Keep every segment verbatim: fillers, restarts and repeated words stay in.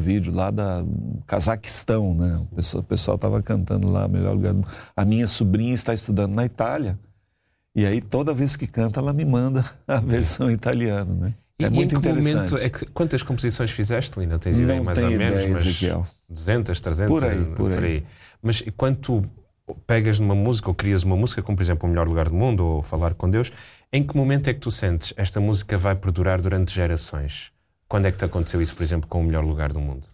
vídeo lá da Cazaquistão, né? O pessoal, o pessoal tava cantando lá, melhor lugar. A minha sobrinha está estudando na Itália. E aí, toda vez que canta, ela me manda a versão italiana, né? E, é muito e em que interessante. Momento, é que, quantas composições fizeste, Lina? Tens ideia Não mais tenho ou menos? ideia, Mas Ezequiel. duzentas, trezentas? Por aí, por aí. por aí. Mas quando tu pegas numa música ou crias uma música, como por exemplo O Melhor Lugar do Mundo ou Falar com Deus, em que momento é que tu sentes esta música vai perdurar durante gerações? Quando é que te aconteceu isso, por exemplo, com O Melhor Lugar do Mundo?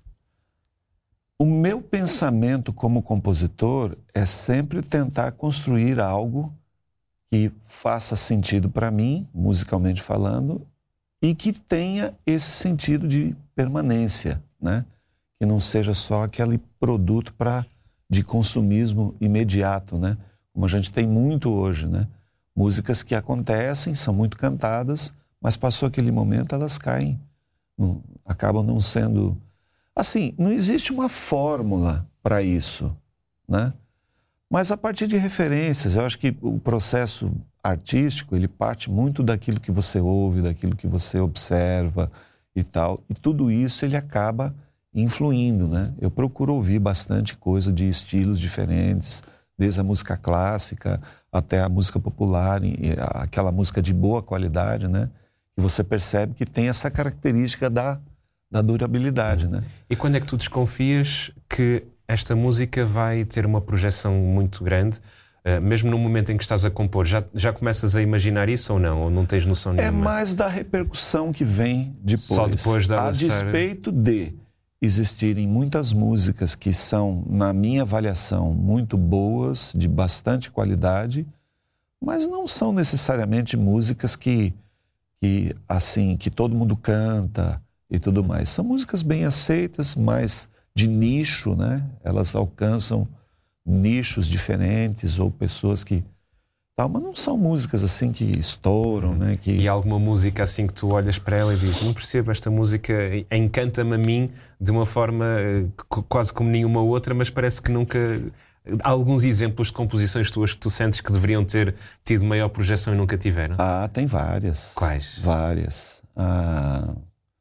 O meu pensamento como compositor é sempre tentar construir algo que faça sentido para mim, musicalmente falando, e que tenha esse sentido de permanência, né? Que não seja só aquele produto para de consumismo imediato, né? Como a gente tem muito hoje, né? Músicas que acontecem, são muito cantadas, mas passou aquele momento, elas caem, não, acabam não sendo... Assim, não existe uma fórmula para isso, né? Mas a partir de referências, eu acho que o processo artístico, ele parte muito daquilo que você ouve, daquilo que você observa e tal, e tudo isso ele acaba influindo, né? Eu procuro ouvir bastante coisa de estilos diferentes, desde a música clássica até a música popular, aquela música de boa qualidade, né? E você percebe que tem essa característica da, da durabilidade, né? E quando é que tu desconfias que esta música vai ter uma projeção muito grande? Uh, mesmo no momento em que estás a compor, já, já começas a imaginar isso ou não? Ou não tens noção nenhuma? É mais da repercussão que vem depois. Só depois da A despeito de existirem muitas músicas que são, na minha avaliação, muito boas, de bastante qualidade, mas não são necessariamente músicas que, que, assim, que todo mundo canta e tudo mais. São músicas bem aceitas, mas de nicho, né? Elas alcançam nichos diferentes ou pessoas que... Tal, mas não são músicas assim que estouram, né? Que... E alguma música assim que tu olhas para ela e dizes, não percebo, esta música encanta-me a mim de uma forma quase como nenhuma outra, mas parece que nunca... Há alguns exemplos de composições tuas que tu sentes que deveriam ter tido maior projeção e nunca tiveram? Ah, tem várias. Quais? Várias. Ah,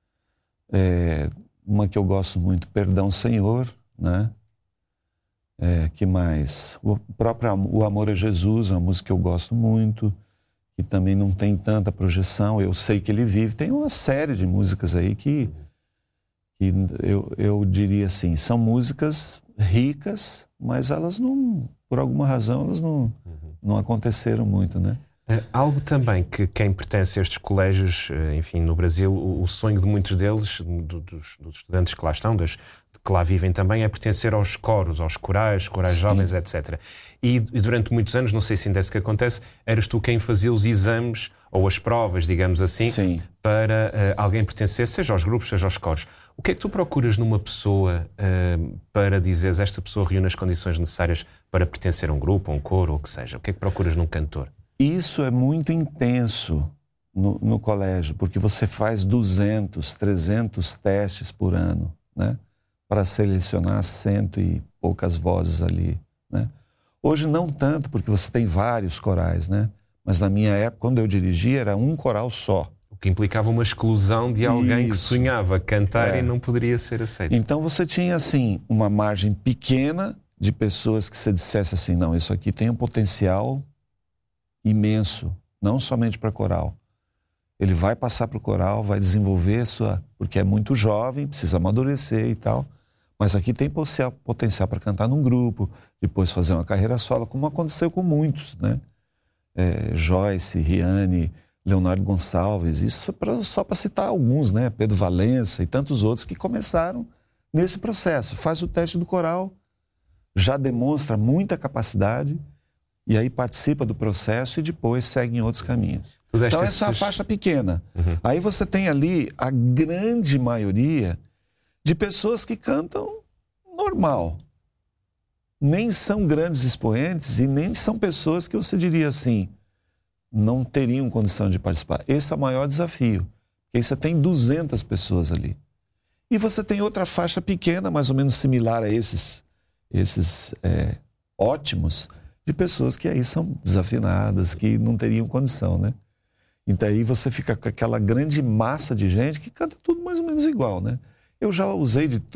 é, uma que eu gosto muito, Perdão, Senhor, né? É, que mais? O próprio O Amor é Jesus, uma música que eu gosto muito, que também não tem tanta projeção. Eu Sei Que Ele Vive. Tem uma série de músicas aí que, que eu, eu diria assim, são músicas ricas, mas elas não, por alguma razão, elas não, não aconteceram muito, né? É, algo também que quem pertence a estes colégios, enfim, no Brasil, o, o sonho de muitos deles, do, dos, dos estudantes que lá estão, das, que lá vivem também, é pertencer aos coros, aos corais, corais Sim. jovens, etcétera. E, e durante muitos anos, não sei se ainda é isso que acontece, eras tu quem fazia os exames ou as provas, digamos assim, Sim. para uh, alguém pertencer, seja aos grupos, seja aos coros. O que é que tu procuras numa pessoa uh, para dizeres esta pessoa reúne as condições necessárias para pertencer a um grupo, a um coro, ou o que seja? O que é que procuras num cantor? Isso é muito intenso no, no colégio, porque você faz duzentos, trezentos testes por ano, né? Para selecionar cento e poucas vozes ali, né? Hoje não tanto, porque você tem vários corais, né? Mas na minha época, quando eu dirigia, era um coral só. O que implicava uma exclusão de alguém Isso. que sonhava cantar É. e não poderia ser aceito. Então você tinha, assim, uma margem pequena de pessoas que você dissesse assim, não, isso aqui tem um potencial imenso, não somente para coral. Ele vai passar para o coral, vai desenvolver sua... Porque é muito jovem, precisa amadurecer e tal. Mas aqui tem potencial para cantar num grupo, depois fazer uma carreira solo, como aconteceu com muitos, né? É, Joyce, Riane, Leonardo Gonçalves, isso pra, só para citar alguns, né? Pedro Valença e tantos outros que começaram nesse processo. Faz o teste do coral, já demonstra muita capacidade, e aí participa do processo e depois segue em outros caminhos. Então essa é a faixa pequena. Uhum. Aí você tem ali a grande maioria de pessoas que cantam normal. Nem são grandes expoentes e nem são pessoas que você diria assim, não teriam condição de participar. Esse é o maior desafio, porque aí você tem duzentas pessoas ali. E você tem outra faixa pequena, mais ou menos similar a esses, esses é, ótimos, de pessoas que aí são desafinadas, que não teriam condição, né? Então aí você fica com aquela grande massa de gente que canta tudo mais ou menos igual, né? Eu já usei de tudo.